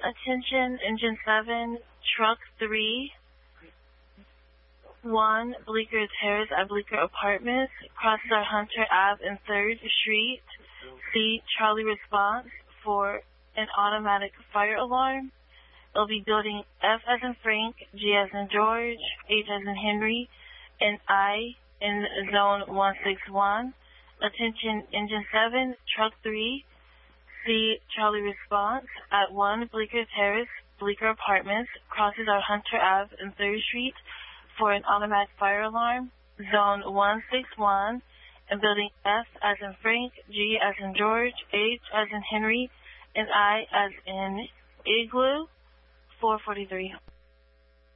Attention, Engine 7, Truck 3, 1, Bleecker Terrace at Bleecker Apartments, crosses our Hunter Ave and 3rd Street. C, Charlie response for an automatic fire alarm. It'll be building F as in Frank, G as in George, H as in Henry, and I in zone 161. Attention, Engine 7, Truck 3, C, Charlie response at 1, Bleecker Terrace, Bleecker Apartments, crosses our Hunter Ave and 3rd Street for an automatic fire alarm, zone 161, and building F as in Frank, G as in George, H as in Henry, and I as in Igloo, 443.